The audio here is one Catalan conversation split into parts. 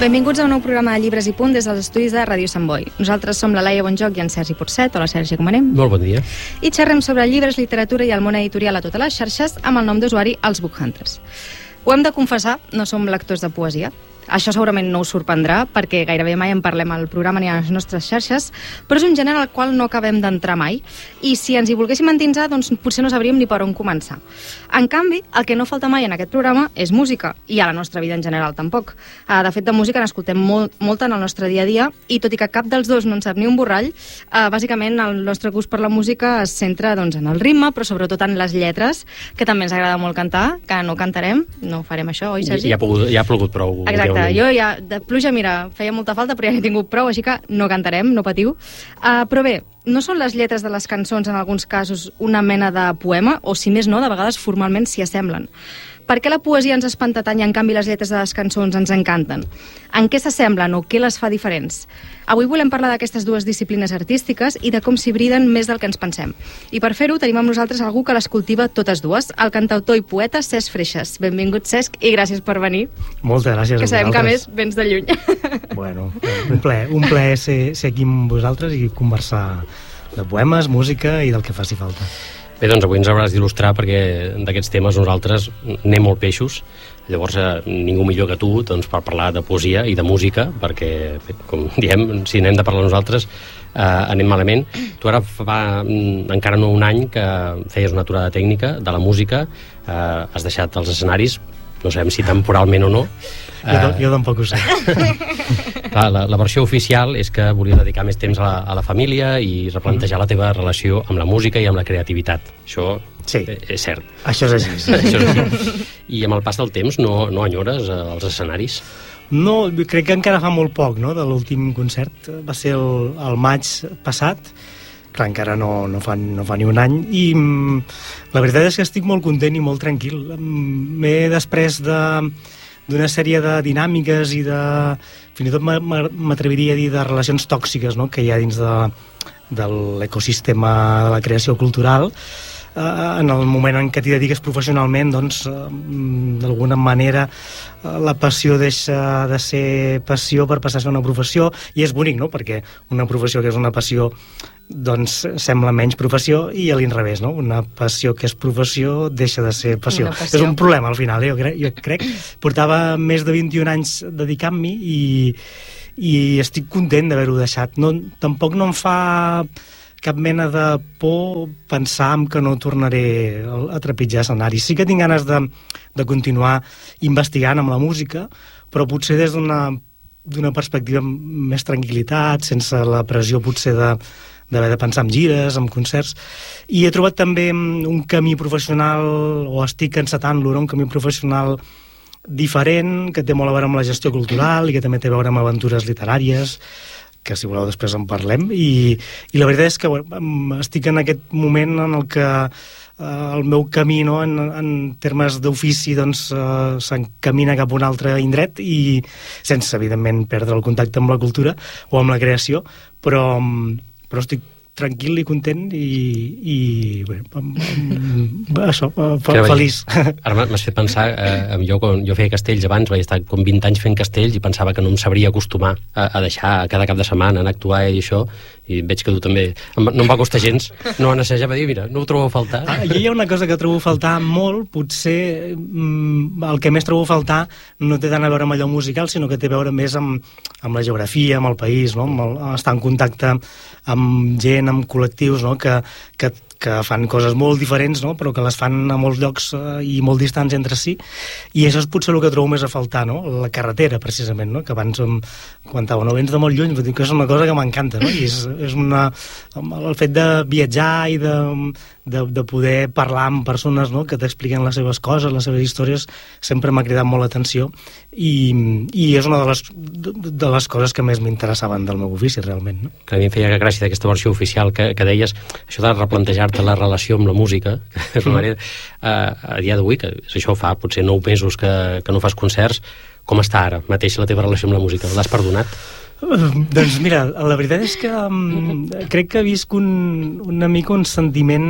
Benvinguts a un nou programa de Llibres i Punt des dels estudis de Ràdio Sant Boi. Nosaltres som la Laia Bonjoc i en Sergi Porcet. Hola, Sergi, com anem? Molt bon dia. I xerrem sobre llibres, literatura i el món editorial a totes les xarxes amb el nom d'usuari Els Book Hunters. Ho hem de confessar, no som lectors de poesia. Això segurament no us sorprendrà, perquè gairebé mai en parlem al programa ni a les nostres xarxes, però és un gènere al qual no acabem d'entrar mai, i si ens hi volguéssim endinsar, doncs potser no sabríem ni per on començar. En canvi, el que no falta mai en aquest programa és música, i a la nostra vida en general tampoc. De fet, de música n'escoltem molta en el nostre dia a dia, i tot i que cap dels dos no en sap ni un borrall, bàsicament el nostre gust per la música es centra doncs, en el ritme, però sobretot en les lletres, que també ens agrada molt cantar, que no cantarem, no farem això, oi, Sergi? Ja ha plogut prou. Exacte. Jo ja, de pluja, mira, feia molta falta, però ja n'he tingut prou, així que no cantarem, no patiu. Però bé, no són les lletres de les cançons, en alguns casos, una mena de poema, o si més no, de vegades formalment s'hi assemblen. Per què la poesia ens espanta tant i en canvi les lletres de les cançons ens encanten? En què s'assemblen o què les fa diferents? Avui volem parlar d'aquestes dues disciplines artístiques i de com s'hibriden més del que ens pensem. I per fer-ho tenim amb nosaltres algú que les cultiva totes dues, el cantautor i poeta Cesc Freixas. Benvingut, Cesc, i gràcies per venir. Moltes gràcies a vosaltres. Que sabem que a més vens de lluny. Bueno, un plaer ser aquí amb vosaltres i conversar de poemes, música i del que faci falta. Bé, doncs avui ens hauràs d'il·lustrar perquè d'aquests temes nosaltres anem molt peixos, llavors ningú millor que tu doncs, per parlar de poesia i de música, perquè, bé, com diem, si n'hem de parlar nosaltres anem malament. Tu ara fa encara no un any que feies una aturada tècnica de la música, has deixat els escenaris, no sabem si temporalment o no. Jo tampoc ho sé. Clar, la versió oficial és que volia dedicar més temps a la família i replantejar la teva relació amb la música i amb la creativitat. Això sí, és cert. Això és així. Això és així. I amb el pas del temps no enyores els escenaris? No, crec que encara fa molt poc, no?, de l'últim concert. Va ser el maig passat. Clar, encara no fa ni un any. I la veritat és que estic molt content i molt tranquil. M'he després d'una sèrie de dinàmiques i fins i tot m'atreviria a dir de relacions tòxiques, no?, que hi ha dins de l'ecosistema de la creació cultural. En el moment en què t'hi dediques professionalment, doncs, d'alguna manera la passió deixa de ser passió per passar a ser una professió, i és bonic, no?, perquè una professió que és una passió doncs sembla menys professió, i a l'inrevés, no?, una passió que és professió deixa de ser passió. És un problema al final, jo crec. Portava més de 21 anys dedicant-m'hi i estic content d'haver-ho deixat. Tampoc no em fa cap mena de por pensar que no tornaré a trepitjar escenaris. Sí que tinc ganes de continuar investigant amb la música, però potser des d'una perspectiva més tranquil·litat, sense la pressió potser d'haver de pensar en gires, en concerts. I he trobat també un camí professional, o estic encetant-lo, un camí professional diferent, que té molt a veure amb la gestió cultural i que també té a veure amb aventures literàries, que si voleu després en parlem, i la veritat és que estic en aquest moment en el que el meu camí, no?, en termes d'ofici, doncs s'encamina cap a un altre indret, i sense, evidentment, perdre el contacte amb la cultura o amb la creació, però estic tranquil i content i bé, això, feliç. Ara m'has fet pensar, jo feia castells abans, vaig estar com 20 anys fent castells i pensava que no em sabria acostumar a deixar cada cap de setmana anar a actuar i això, i veig que tu també no em va costar gens, no van assajar, va dir, mira, no ho trobo a faltar. Hi ha una cosa que trobo a faltar molt, potser el que més trobo a faltar no té tant a veure amb allò musical, sinó que té a veure més amb la geografia, amb el país, no?, amb estar en contacte amb gent, amb col·lectius, no?, que fan coses molt diferents, no?, però que les fan a molts llocs i molt distants entre si, i això és potser el que trobo més a faltar, no?, la carretera, precisament, no?, que abans em comentava, no, vens de molt lluny, però que és una cosa que m'encanta, no?, i és el fet de viatjar i de poder parlar amb persones, no?, que t'expliquen les seves coses, les seves històries, sempre m'ha cridat molt l'atenció, i és una de les coses que més m'interessaven del meu ofici, realment, no? Que a mi em feia gràcia d'aquesta versió oficial que deies, això de replantejar-te la relació amb la música, que és una manera, a dia d'avui, que això fa potser 9 mesos que no fas concerts, com està ara mateix la teva relació amb la música? L'has perdonat? Doncs mira, la veritat és que crec que visc una mica un sentiment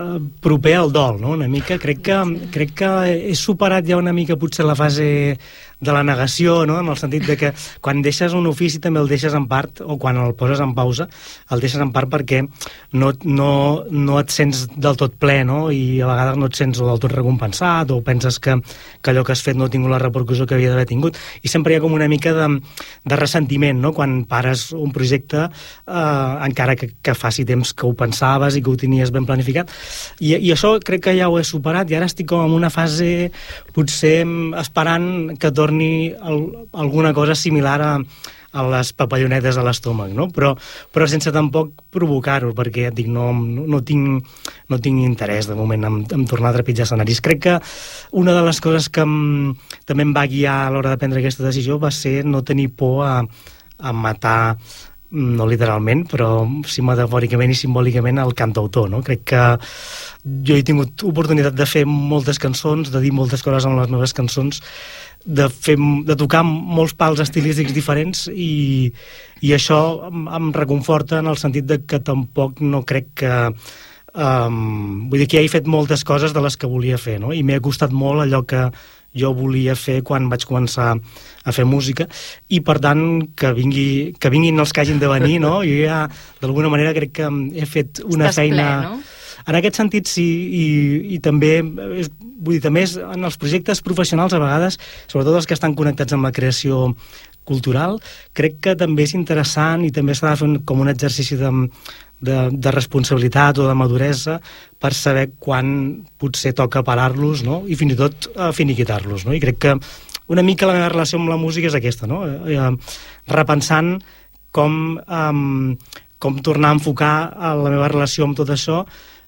proper al dol, no? Una mica, crec que he superat ja una mica potser la fase la negació, no? En el sentit de que quan deixes un ofici també el deixes en part, o quan el poses en pausa, el deixes en part perquè no et sents del tot ple, no? I a vegades no et sents del tot recompensat, o penses que allò que has fet no ha tingut la repercussió que havia d'haver tingut, i sempre hi ha com una mica de ressentiment, no? Quan pares un projecte, encara que faci temps que ho pensaves i que ho tenies ben planificat, i això crec que ja ho he superat, i ara estic com en una fase potser esperant que torni alguna cosa similar a les papallonetes a l'estómac, no? Però sense tampoc provocar-ho, perquè et dic, no tinc interès de moment en tornar a trepitjar escenaris. Crec que una de les coses que també em va guiar a l'hora de prendre aquesta decisió va ser no tenir por a matar, no literalment, però sí metafòricament i simbòlicament, el cantautor, no? Crec que jo he tingut oportunitat de fer moltes cançons, de dir moltes coses en les meves cançons, de tocar molts pals estilístics diferents, i això em reconforta en el sentit de que tampoc no crec que... vull dir que ja he fet moltes coses de les que volia fer, no? I m'ha costat molt allò que jo volia fer quan vaig començar a fer música, i per tant que vinguin els que hagin de venir, no? Jo ja d'alguna manera crec que he fet una feina... Ple, no? En aquest sentit sí, i també, vull dir, també en els projectes professionals a vegades, sobretot els que estan connectats amb la creació cultural, crec que també és interessant i també s'ha de fer com un exercici de responsabilitat o de maduresa per saber quan potser toca parar-los, no? I fins i tot finiquitar-los, no? I crec que una mica la meva relació amb la música és aquesta, no? Repensant com tornar a enfocar la meva relació amb tot això,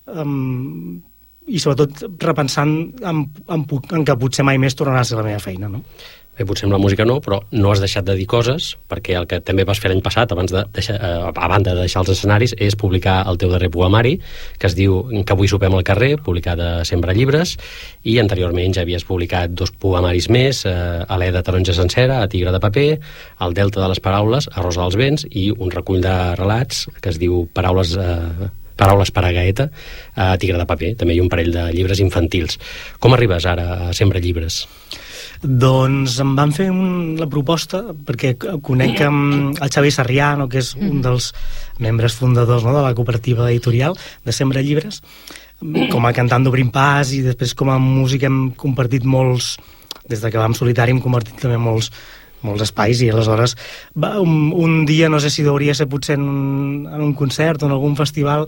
i sobretot repensant en que potser mai més tornarà a ser la meva feina, no? Bé, potser amb la música no, però no has deixat de dir coses, perquè el que també vas fer l'any passat, abans de deixar els escenaris, és publicar el teu darrer poemari, que es diu Que avui sopem al carrer, publicat a Sembra Llibres, i anteriorment ja havies publicat 2 poemaris més, Alè de taronja sencera, a Tigre de paper, El delta de les paraules, a Rosa dels vents, i un recull de relats que es diu Paraules per a Gaeta, a Tigre de paper, també hi ha un parell de llibres infantils. Com arribes ara a Sembra Llibres? Doncs em van fer la proposta, perquè conec el Xavi Sarrià, no, que és un dels membres fundadors, no, de la cooperativa editorial de Sembra Llibres, com a cantant d'Obrim Pas, i després com a músic hem compartit molts, des de que vam solitari hem compartit també molts espais, i aleshores un dia, no sé si hauria ser potser en un concert o en algun festival,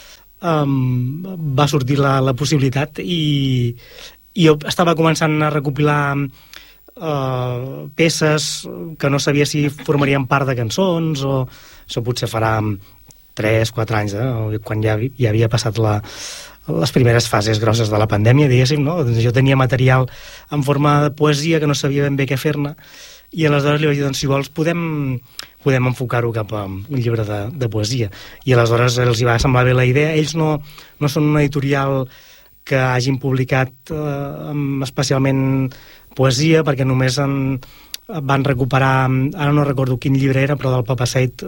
va sortir la possibilitat, i jo estava començant a recopilar peces que no sabia si formarien part de cançons, o això potser farà 3-4 anys, quan ja havia passat les primeres fases grosses de la pandèmia, diguéssim, no? Jo tenia material en forma de poesia que no sabia ben bé què fer-ne, i aleshores li vaig dir, doncs si vols podem enfocar-ho cap a un llibre de poesia. I aleshores els hi va semblar bé la idea. Ells no són una editorial que hagin publicat especialment poesia, perquè només van recuperar, ara no recordo quin llibre era, però del Papaseit,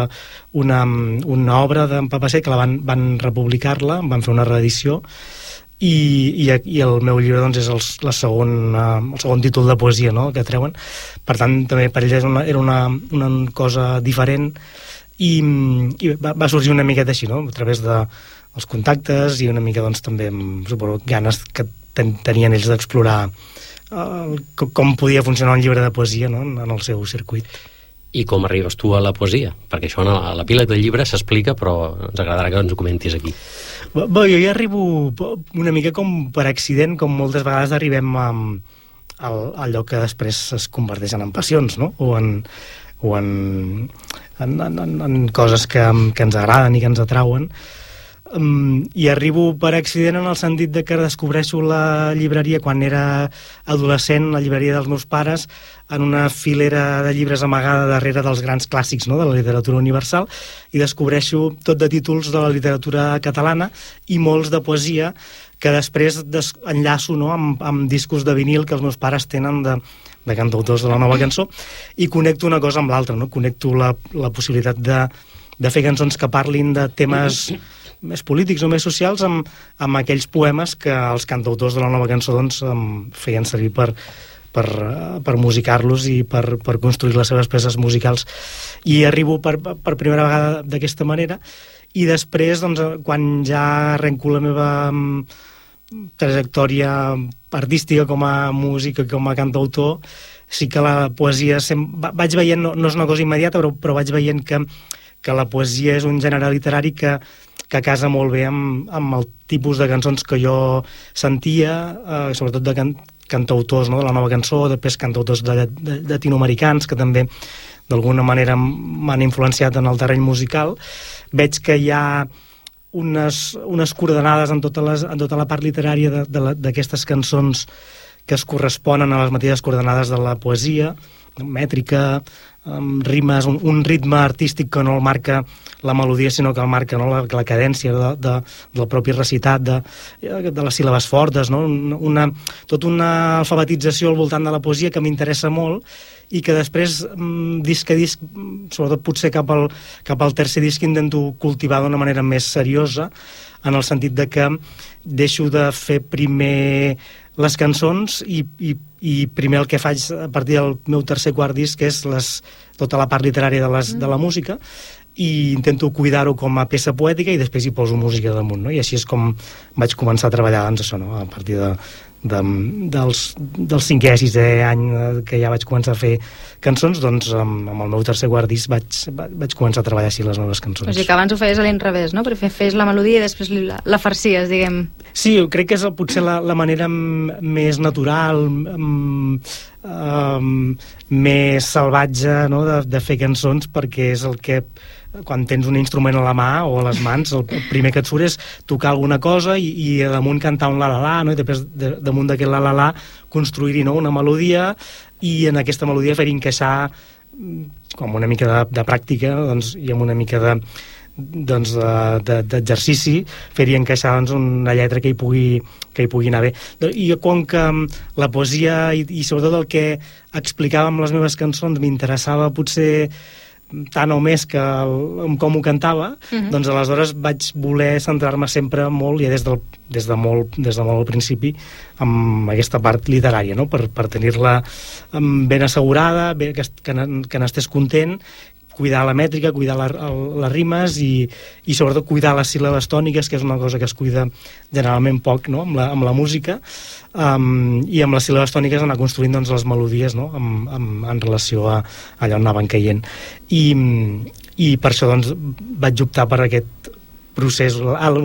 una obra d'en Papaseit, que van republicar-la, van fer una reedició, i el meu llibre doncs, és el segon títol de poesia, no?, que treuen. Per tant, també per ells era una cosa diferent, i va sorgir una miqueta així, no?, a través dels contactes, i una mica doncs, també, suposo, ganes que tenien ells d'explorar com podia funcionar un llibre de poesia, no?, en el seu circuit. I com arribes tu a la poesia? Perquè això a la pila del llibre s'explica, però ens agradarà que ens ho comentis aquí. Bé, jo hi arribo una mica com per accident, com moltes vegades arribem a allò que després es converteixen en passions, no? O en coses que ens agraden i que ens atrauen. I arribo per accident en el sentit de que descobreixo la llibreria quan era adolescent, la llibreria dels meus pares, en una filera de llibres amagada darrere dels grans clàssics, no?, de la literatura universal, i descobreixo tot de títols de la literatura catalana i molts de poesia que després enllaço, no?, amb discos de vinil que els meus pares tenen de cantautors de la nova cançó, i connecto una cosa amb l'altra, no? Connecto la possibilitat de fer cançons que parlin de temes més polítics o més socials amb aquells poemes que els cantautors de la nova cançó doncs, feien servir per per musicar-los i per construir les seves peces musicals. I arribo per primera vegada d'aquesta manera, i després, doncs, quan ja arrenco la meva trajectòria artística com a músic i com a cantautor, sí que la poesia vaig veient, no és una cosa immediata, però vaig veient que la poesia és un gènere literari que casa molt bé amb el tipus de cançons que jo sentia, sobretot de cantautors, no?, de la nova cançó, després cantautors llatinoamericans que també d'alguna manera m'han influenciat en el terreny musical. Veig que hi ha unes coordenades en tota la part literària d'aquestes cançons que es corresponen a les mateixes coordenades de la poesia, mètrica, rimes, un ritme artístic que no el marca la melodia, sinó que el marca, no?, la cadència del propi recitat, de les síl·labes fortes, no?, tota una alfabetització al voltant de la poesia que m'interessa molt, i que després, disc a disc, sobretot potser cap al tercer disc, intento cultivar d'una manera més seriosa, en el sentit de que deixo de fer primer les cançons i primer el que faig a partir del meu tercer quart disc és tota la part literària de la música, i intento cuidar-ho com a peça poètica i després hi poso música damunt, no? I així és com vaig començar a treballar, doncs, això, no?, a partir del cinquè, sisè any que ja vaig començar a fer cançons, doncs amb el meu tercer quart disc vaig començar a treballar així les noves cançons. O sigui que abans ho feies a l'inrevés, no? Perquè feies la melodia i després la farcies, diguem. Sí, crec que és potser la manera més natural, més salvatge, no?, de fer cançons, perquè és el que, quan tens un instrument a la mà o a les mans, el primer que et surt és tocar alguna cosa i damunt cantar un la-la-la, no?, i després damunt d'aquest la-la-la construir-hi, no?, una melodia, i en aquesta melodia fer encaixar, com una mica de pràctica, doncs, i amb una mica d'exercici, fer-hi encaixar, doncs, una lletra que hi pugui anar bé. I com que la poesia i sobretot el que explicava amb les meves cançons m'interessava potser tant o més que com ho cantava, doncs aleshores vaig voler centrar-me sempre molt, ja des de molt al principi, amb aquesta part literària, no?, per tenir-la ben assegurada, que n'estés content, cuidar la mètrica, cuidar les rimes i sobretot cuidar les síl·labes tòniques, que és una cosa que es cuida generalment poc, no?, amb la música, i amb les síl·labes tòniques anar construint, doncs, les melodies, no?, en relació a allà on anaven caient. I per això, doncs, vaig optar per aquest procés, una